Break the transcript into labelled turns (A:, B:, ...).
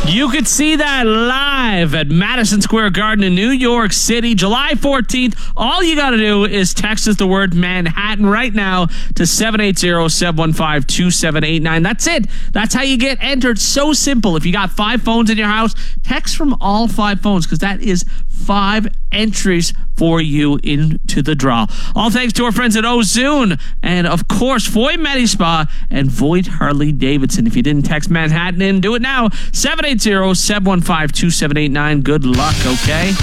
A: You could see that live at Madison Square Garden in New York City, July 14th. All you got to do is text us the word Manhattan right now to 780-715-2789. That's it. That's how you get entered. So simple. If you got 5 phones in your house, text from all 5 phones, because that is 5 entries for you into the draw. All thanks to our friends at Ozune and, of course, Void Medi-Spa and Void Harley-Davidson. If you didn't text Manhattan in, do it now. 780-715-2789. Good luck, okay?